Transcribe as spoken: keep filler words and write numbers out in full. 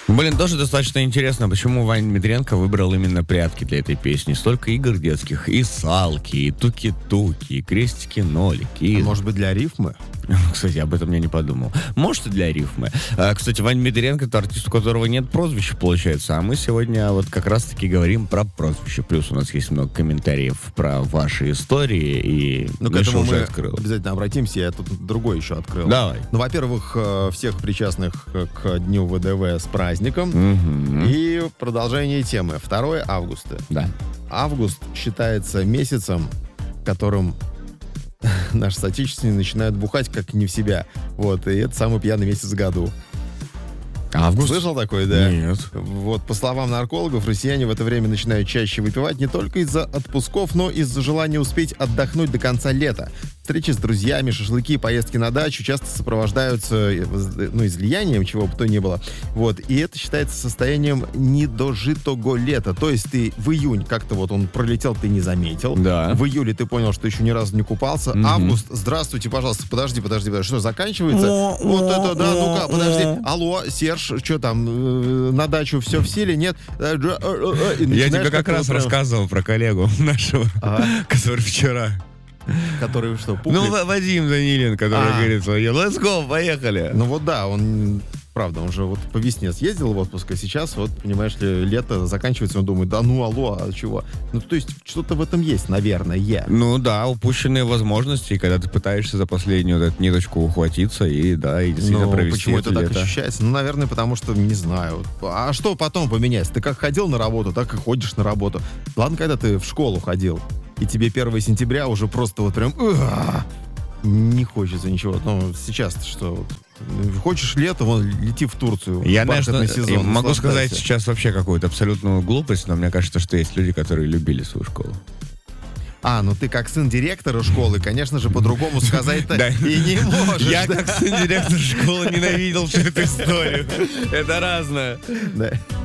Блин, тоже достаточно интересно, почему Ваня Дмитренко выбрал именно прятки для этой песни. Столько игр детских, и салки, и туки-туки, и крестики-нолики. И... А может быть, для рифмы? Кстати, об этом я не подумал. Может, и для рифмы. А, кстати, Ваня Дмитренко — это артист, у которого нет прозвища, получается. А мы сегодня вот как раз-таки говорим про прозвище. Плюс у нас есть много комментариев про ваши истории, и ну, к Миша этому уже мы открыл. Обязательно обратимся, я тут другой еще открыл. Давай. Ну, во-первых, всех причастных к Дню ВДВ с праздником. Угу. И продолжение темы. второе августа. Да. Август считается месяцем, которым наши соотечественники начинают бухать как не в себя. Вот, и это самый пьяный месяц в году. Август? Слышал такое, да? Нет. Вот, по словам наркологов, россияне в это время начинают чаще выпивать не только из-за отпусков, но и из-за желания успеть отдохнуть до конца лета. Встречи с друзьями, шашлыки, поездки на дачу часто сопровождаются, ну, излиянием, чего бы то ни было. Вот, и это считается состоянием недожитого лета. То есть ты в июнь как-то вот он пролетел, ты не заметил. Да. В июле ты понял, что еще ни разу не купался. Мгм. Август, здравствуйте, пожалуйста, подожди, подожди, подожди. Что, заканчивается? Вот это, да, ну-ка, подожди. Алло, Серж, что там, э, на дачу все в силе, нет? Э, э, э, э, и Я начинаешь тебе как такого раз прям- рассказывал про коллегу нашего, Ага. который вчера. Который что, пуклик? Ну, В- Вадим Данилин, который А. говорит, что let's go, поехали. Ну вот да, он, правда, он же вот по весне съездил в отпуск, а сейчас вот, понимаешь ли, лето заканчивается, он думает, да ну алло, а чего? Ну то есть что-то в этом есть, наверное. Ну да, упущенные возможности, когда ты пытаешься за последнюю вот эту ниточку ухватиться и, да, и действительно Ну, провести почему это это так лето. ощущается? Ну, наверное, потому что, не знаю. А что потом поменяется? Ты как ходил на работу, так и ходишь на работу. Ладно, когда ты в школу ходил, и тебе первого сентября уже просто вот прям... «Уа!» не хочется ничего. Ну, сейчас что? Вот, хочешь лето, вон, лети в Турцию. Я, в бархатный конечно, сезон, могу сказать наслаждайся. сейчас вообще какую-то абсолютную глупость, но мне кажется, что есть люди, которые любили свою школу. А, ну ты как сын директора школы, конечно же, по-другому сказать-то Да. и не можешь. Я да? как сын директора школы ненавидел всю эту историю. Это разное. Да.